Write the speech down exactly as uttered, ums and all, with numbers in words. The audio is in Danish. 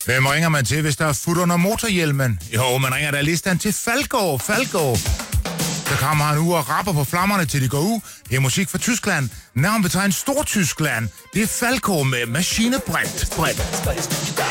Hvem ringer man til, hvis der er fut under motorhjelmen? Jo, man ringer da listan til Falkgaard. Falkgaard. Så kommer han ud og rapper på flammerne, til de går ud. Det er musik fra Tyskland. Navn betegner Stortyskland. Det er Falkgaard med maskinebrændt. Brændt.